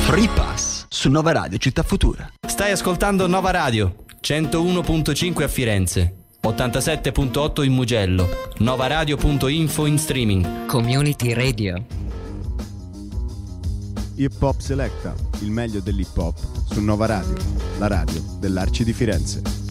Free Pass su Nova Radio Città Futura. Stai ascoltando Nova Radio 101.5 a Firenze, 87.8 in Mugello, novaradio.info in streaming. Community Radio. Hip Hop Selecta, il meglio dell'hip hop su Nova Radio, la radio dell'Arci di Firenze.